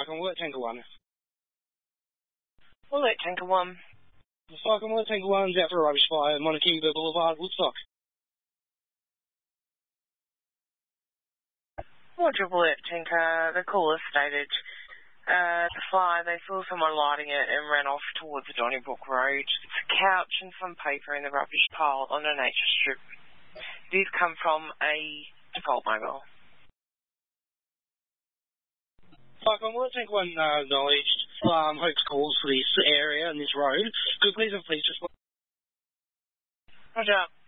Falcon, we're at Tanker 1. We'll let Tanker 1. Falcon, we're at Tanker 1's out for a rubbish fire, Monarchy Boulevard, Woodstock. Roger, we'll let Tanker. The caller stated the fire, they saw someone lighting it and ran off towards the Donnybrook Road. It's a couch and some paper in the rubbish pile on a nature strip. These come from a default mobile. Falcon, we'll take one acknowledged hoax calls for this area and this road. Could please have police just... Roger.